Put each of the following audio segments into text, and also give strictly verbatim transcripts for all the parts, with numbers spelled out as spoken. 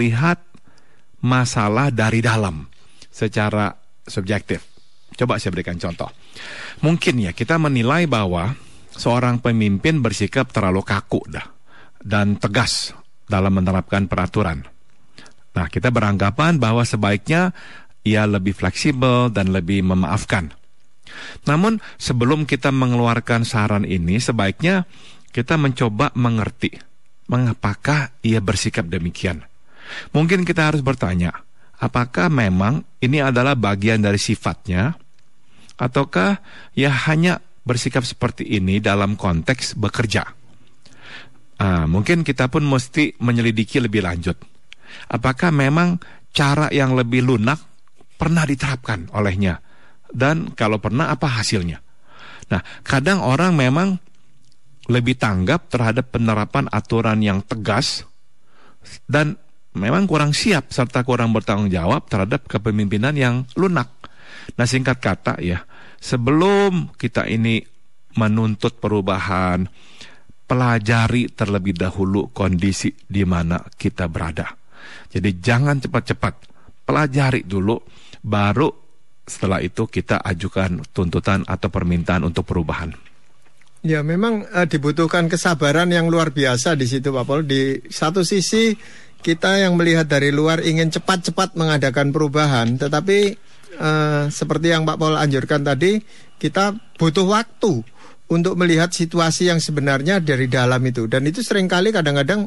melihat masalah dari dalam secara subjektif. Coba saya berikan contoh. Mungkin ya kita menilai bahwa seorang pemimpin bersikap terlalu kaku dah dan tegas dalam menerapkan peraturan. Nah, kita beranggapan bahwa sebaiknya ia lebih fleksibel dan lebih memaafkan. Namun sebelum kita mengeluarkan saran ini, sebaiknya kita mencoba mengerti mengapakah ia bersikap demikian. Mungkin kita harus bertanya, apakah memang ini adalah bagian dari sifatnya, ataukah ia hanya bersikap seperti ini dalam konteks bekerja. Ah, mungkin kita pun mesti menyelidiki lebih lanjut. Apakah memang cara yang lebih lunak pernah diterapkan olehnya? Dan kalau pernah, apa hasilnya? Nah, kadang orang memang lebih tanggap terhadap penerapan aturan yang tegas dan memang kurang siap serta kurang bertanggung jawab terhadap kepemimpinan yang lunak. Nah, singkat kata ya, sebelum kita ini menuntut perubahan, pelajari terlebih dahulu kondisi di mana kita berada. Jadi jangan cepat-cepat, pelajari dulu, baru setelah itu kita ajukan tuntutan atau permintaan untuk perubahan. Ya, memang uh, dibutuhkan kesabaran yang luar biasa di situ, Pak Paul. Di satu sisi kita yang melihat dari luar ingin cepat-cepat mengadakan perubahan, tetapi uh, seperti yang Pak Paul anjurkan tadi, kita butuh waktu untuk melihat situasi yang sebenarnya dari dalam itu. Dan itu seringkali kadang-kadang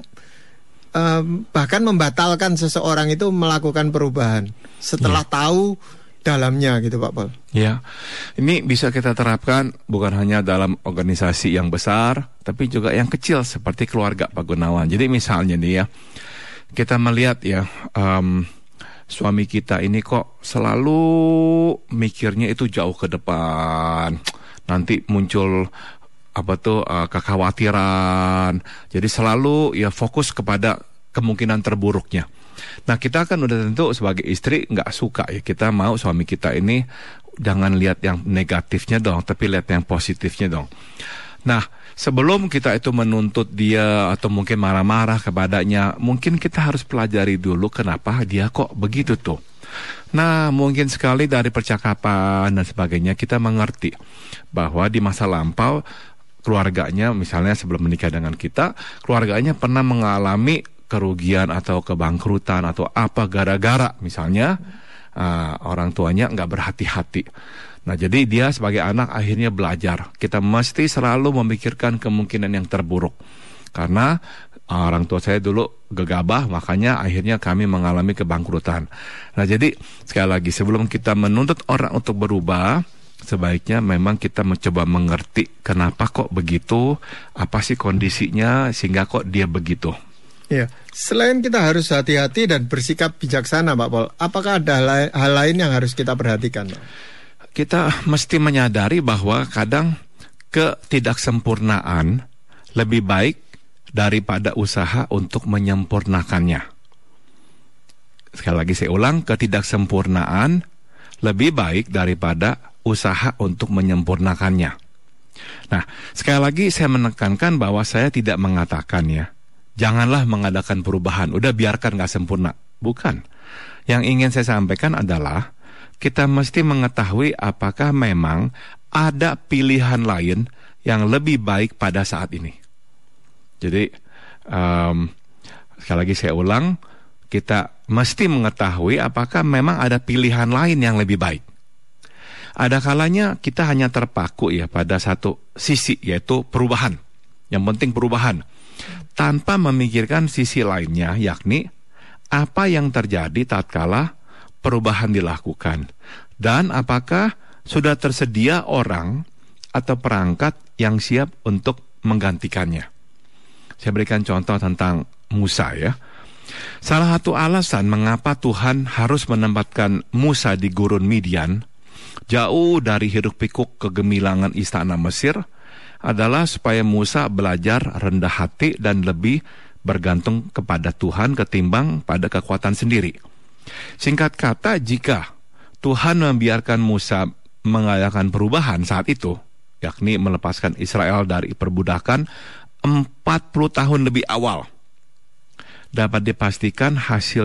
uh, bahkan membatalkan seseorang itu melakukan perubahan setelah ya. tahu dalamnya gitu, Pak Paul. Ya, ini bisa kita terapkan bukan hanya dalam organisasi yang besar, tapi juga yang kecil seperti keluarga, Pak Gunawan. Jadi misalnya nih ya, kita melihat ya, um, suami kita ini kok selalu mikirnya itu jauh ke depan, nanti muncul apa tuh uh, kekhawatiran. Jadi selalu ya fokus kepada kemungkinan terburuknya. Nah, kita kan udah tentu sebagai istri nggak suka ya, kita mau suami kita ini jangan lihat yang negatifnya dong, tapi lihat yang positifnya dong. Nah, sebelum kita itu menuntut dia atau mungkin marah-marah kepadanya, mungkin kita harus pelajari dulu kenapa dia kok begitu tuh. Nah, mungkin sekali dari percakapan dan sebagainya kita mengerti bahwa di masa lampau keluarganya, misalnya sebelum menikah dengan kita, keluarganya pernah mengalami kerugian atau kebangkrutan atau apa gara-gara misalnya uh, orang tuanya nggak berhati-hati. Nah, jadi dia sebagai anak akhirnya belajar. Kita mesti selalu memikirkan kemungkinan yang terburuk. Karena uh, orang tua saya dulu gegabah, makanya akhirnya kami mengalami kebangkrutan. Nah, jadi sekali lagi sebelum kita menuntut orang untuk berubah, sebaiknya memang kita mencoba mengerti kenapa kok begitu, apa sih kondisinya sehingga kok dia begitu. Ya, selain kita harus hati-hati dan bersikap bijaksana, Pak Paul, apakah ada hal lain yang harus kita perhatikan, Pak? Kita mesti menyadari bahwa kadang ketidaksempurnaan lebih baik daripada usaha untuk menyempurnakannya. Sekali lagi saya ulang, ketidaksempurnaan lebih baik daripada usaha untuk menyempurnakannya. Nah, sekali lagi saya menekankan bahwa saya tidak mengatakan ya, janganlah mengadakan perubahan, udah biarkan gak sempurna. Bukan. Yang ingin saya sampaikan adalah kita mesti mengetahui apakah memang ada pilihan lain yang lebih baik pada saat ini. Jadi um, sekali lagi saya ulang, kita mesti mengetahui apakah memang ada pilihan lain yang lebih baik. Ada kalanya kita hanya terpaku ya pada satu sisi, yaitu perubahan. Yang penting perubahan, tanpa memikirkan sisi lainnya, yakni apa yang terjadi tatkala perubahan dilakukan, dan apakah sudah tersedia orang atau perangkat yang siap untuk menggantikannya. Saya berikan contoh tentang Musa ya. Salah satu alasan mengapa Tuhan harus menempatkan Musa di gurun Midian, jauh dari hiruk pikuk kegemilangan istana Mesir, adalah supaya Musa belajar rendah hati dan lebih bergantung kepada Tuhan ketimbang pada kekuatan sendiri. Singkat kata, jika Tuhan membiarkan Musa mengadakan perubahan saat itu, yakni melepaskan Israel dari perbudakan empat puluh tahun lebih awal, dapat dipastikan hasil